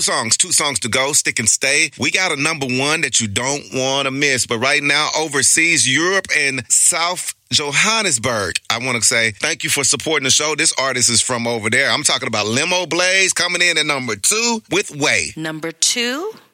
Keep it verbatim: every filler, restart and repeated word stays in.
two songs, two songs to go, stick and stay. We got a number one that you don't want to miss. But right now, overseas, Europe and South Johannesburg, I want to say thank you for supporting the show. This artist is from over there. I'm talking about Limo Blaze coming in at number two with Way. Number two.